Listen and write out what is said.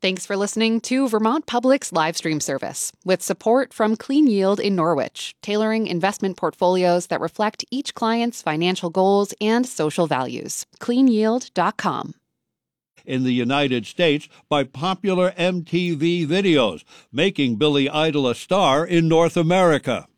Thanks for listening to Vermont Public's live stream service, with support from Clean Yield in Norwich, tailoring investment portfolios that reflect each client's financial goals and social values. CleanYield.com. In the United States by popular MTV videos, making Billy Idol a star in North America.